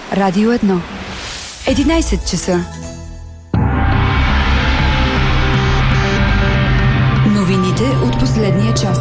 Радио 1. 11 часа. Новините от последния час.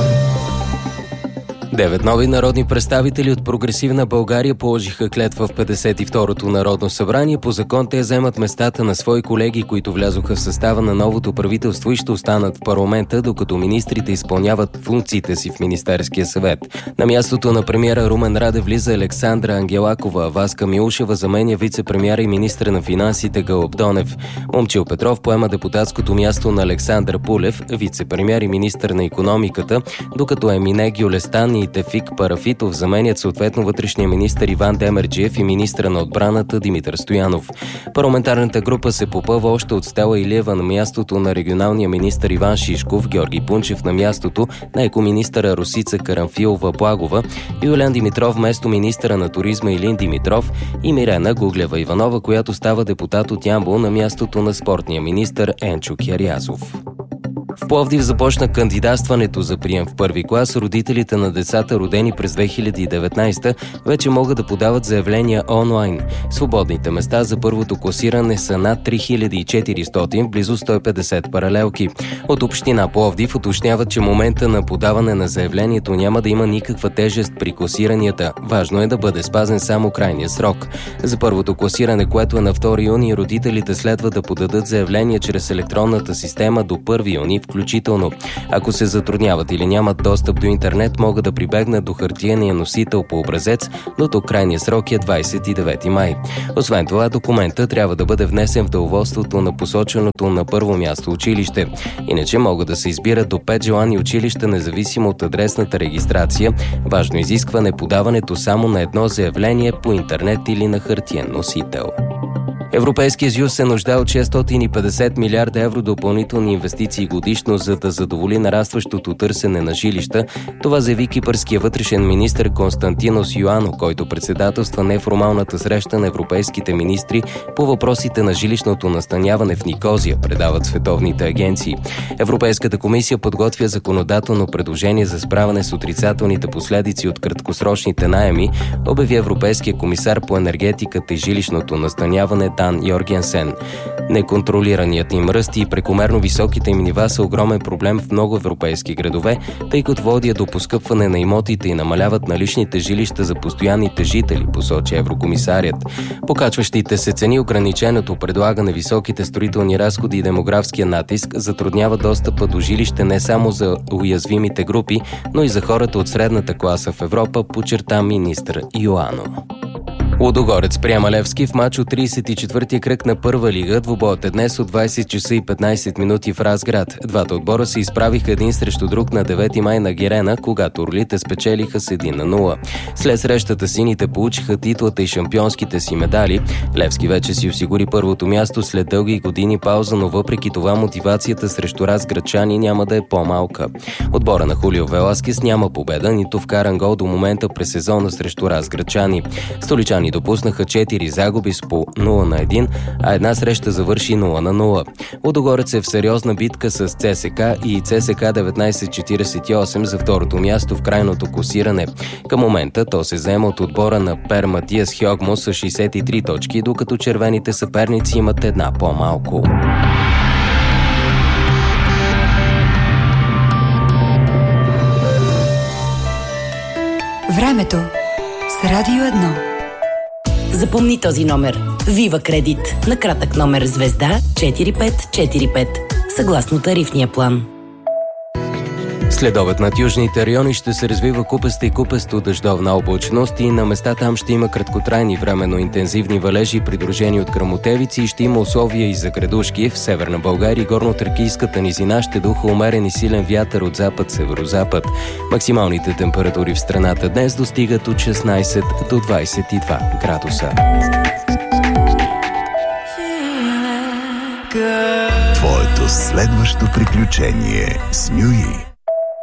9 нови народни представители от Прогресивна България положиха клетва в 52-то Народно събрание. По закон те вземат местата на свои колеги, които влязоха в състава на новото правителство и ще останат в парламента, докато министрите изпълняват функциите си в Министерския съвет. На мястото на премиера Румен Радев влиза Александра Ангелакова, а Васка Милушева заменя вице-премиера и министър на финансите Гълъб Донев. Момчил Петров поема депутатското място на Александър Пулев, вице-премиер и министър на икономиката, докато Емине Гюлестан и Тефик Парафитов заменят съответно вътрешния министър Иван Демерджиев и министъра на отбраната Димитър Стоянов. Парламентарната група се попълва още от Стела Илиева на мястото на регионалния министър Иван Шишков, Георги Пунчев на мястото на екоминистъра Росица Карамфилова-Благова, Юлиан Димитров вместо министъра на туризма Илин Димитров и Мирена Гуглева-Иванова, която става депутат от Ямбол на мястото на спортния министър Енчо Кярязов. В Пловдив започна кандидатстването за прием в първи клас. Родителите на децата, родени през 2019, вече могат да подават заявления онлайн. Свободните места за първото класиране са над 3400, близо 150 паралелки. От община Пловдив уточняват, че момента на подаване на заявлението няма да има никаква тежест при класиранията. Важно е да бъде спазен само крайния срок. За първото класиране, което е на 2 юни, родителите следва да подадат заявление чрез електронната система до 1 юни включително. Ако се затрудняват или нямат достъп до интернет, могат да прибегнат до хартиения носител по образец, но до крайния срок е 29 май. Освен това, документът трябва да бъде внесен в деловодството на посоченото на първо място училище. Иначе могат да се избират до 5 желани училища, независимо от адресната регистрация. Важно изискване е подаването само на едно заявление по интернет или на хартиен носител. Европейския съюз се нуждае от 650 милиарда евро допълнителни инвестиции годишно, за да задоволи нарастващото търсене на жилища. Това заяви кипърския вътрешен министър Константинос Йоано, който председателства неформалната среща на европейските министри по въпросите на жилищното настаняване в Никозия, предават световните агенции. Европейската комисия подготвя законодателно предложение за справяне с отрицателните последици от краткосрочните наеми, обяви европейския комисар по енергетиката и жилищното настаняване Дан Йоргенсен. Неконтролираният им ръст и прекомерно високите им нива са огромен проблем в много европейски градове, тъй като водят до поскъпване на имотите и намаляват наличните жилища за постоянните жители, посочи еврокомисарят. Покачващите се цени, ограниченото предлагане, високите строителни разходи и демографския натиск затрудняват достъпа до жилище не само за уязвимите групи, но и за хората от средната класа в Европа, подчерта министър Йоано. Лудогорец приема Левски в мач от 34-ти кръг на първа лига. Двубоят е днес от 20 часа и 15 минути в Разград. Двата отбора се изправиха един срещу друг на 9 май на Герена, когато орлите спечелиха с 1-0. След срещата сините получиха титлата и шампионските си медали. Левски вече си осигури първото място след дълги години пауза, но въпреки това мотивацията срещу разградчани няма да е по-малка. Отбора на Хулио Веласкес няма победа, нито вкаран гол до момента през сезона срещу разградчани. Столичани допуснаха 4 загуби с по 0-1, а една среща завърши 0-0. Лудогорец е в сериозна битка с ЦСК и ЦСК 1948 за второто място в крайното класиране. Към момента то се заема от отбора на Пер Матиас Хьогмо с 63 точки, докато червените съперници имат една по-малко. Времето с Радио 1. Запомни този номер. Вива Кредит. На кратък номер звезда 4545. Съгласно тарифния план. Следобед над южните райони ще се развива купеста и купесто дъждовна облачност и на места там ще има краткотрайни временно интензивни валежи, придружени от гръмотевици, и ще има условия и за градушки. В северна България и горно-тракийската низина ще духа умерен и силен вятър от запад-северозапад. Максималните температури в страната днес достигат от 16 до 22 градуса. Твоето следващо приключение с Мюи.